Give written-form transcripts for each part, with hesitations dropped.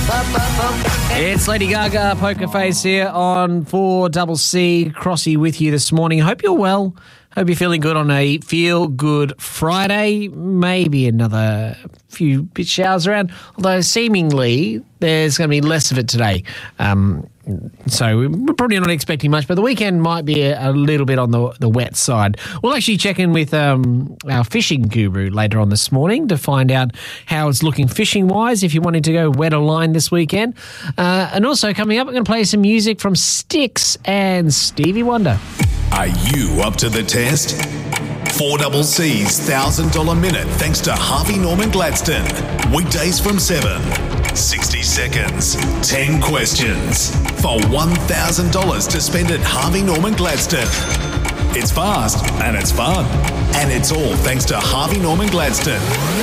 It's Lady Gaga, Poker Face here on 4CC. Crossy with you this morning. Hope you're well. Hope you're feeling good on a Feel-Good Friday. Maybe another few bit showers around, although seemingly there's going to be less of it today. So we're probably not expecting much, but the weekend might be a little bit on the wet side. We'll actually check in with our fishing guru later on this morning to find out how it's looking fishing-wise if you're wanting to go wet a line this weekend. And also coming up, we're going to play some music from Styx and Stevie Wonder. Are you up to the test? 4CC's $1,000 minute thanks to Harvey Norman Gladstone. Weekdays from 7. 60 seconds, 10 questions for $1,000 to spend at Harvey Norman Gladstone. It's fast and it's fun. And it's all thanks to Harvey Norman Gladstone.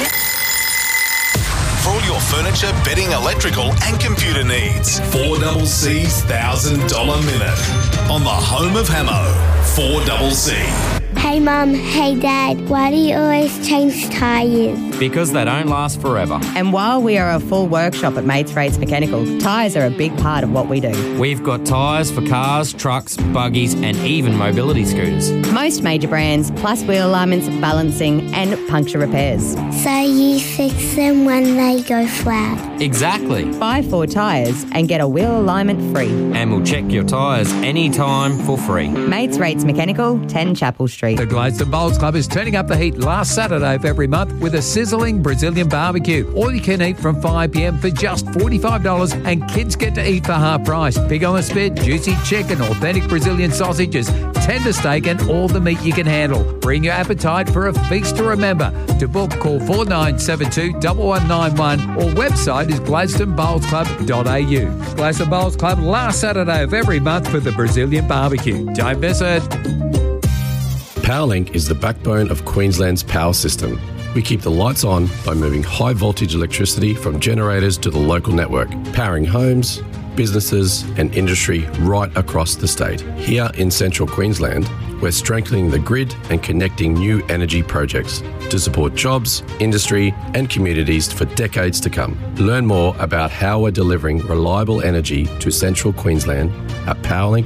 For all your furniture, bedding, electrical and computer needs. 4CC's $1,000 minute on the home of Hamo. 4CC. Hey Mum, hey Dad, why do you always change tyres? Because they don't last forever. And while we are a full workshop at Mates Rates Mechanical, tyres are a big part of what we do. We've got tyres for cars, trucks, buggies and even mobility scooters. Most major brands, plus wheel alignments, balancing and puncture repairs. So you fix them when they go flat? Exactly. Buy 4 tyres and get a wheel alignment free. And we'll check your tyres anytime for free. Mates Rates Mechanical, 10 Chapel Street. The Gladstone Bowls Club is turning up the heat last Saturday of every month with a sizzling Brazilian barbecue. All you can eat from 5 p.m. for just $45 and kids get to eat for half price. Pig on the spit, juicy chicken, authentic Brazilian sausages, tender steak and all the meat you can handle. Bring your appetite for a feast to remember. To book, call 4972-1191 or website is gladstonebowlsclub.au. Gladstone Bowls Club last Saturday of every month for the Brazilian barbecue. Don't miss it. Powerlink is the backbone of Queensland's power system. We keep the lights on by moving high voltage electricity from generators to the local network, powering homes, businesses and industry right across the state. Here in central Queensland, we're strengthening the grid and connecting new energy projects to support jobs, industry and communities for decades to come. Learn more about how we're delivering reliable energy to central Queensland at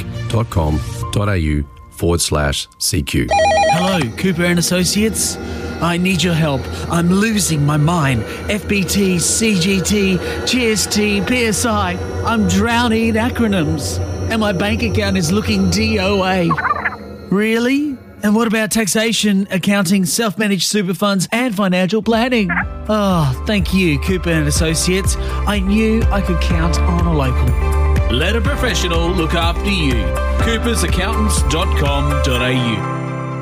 powerlink.com.au/CQ. Hello, Cooper and Associates. I need your help. I'm losing my mind. FBT, CGT, GST, PSI. I'm drowning in acronyms. And my bank account is looking DOA. Really? And what about taxation, accounting, self-managed super funds and financial planning? Oh, thank you, Cooper and Associates. I knew I could count on a local. Let a professional look after you. coopersaccountants.com.au.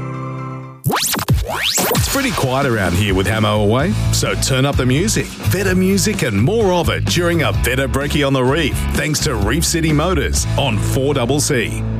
It's pretty quiet around here with Hamo away, so turn up the music. Better music and more of it during a better brekkie on the reef, thanks to Reef City Motors on 4CC.